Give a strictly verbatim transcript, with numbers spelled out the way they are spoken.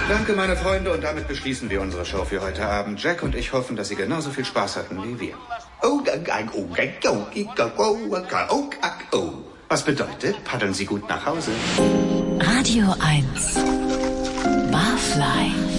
Danke, meine Freunde, und damit beschließen wir unsere Show für heute Abend. Jack und ich hoffen, dass Sie genauso viel Spaß hatten wie wir. Was bedeutet, paddeln Sie gut nach Hause. Radio eins. Barfly.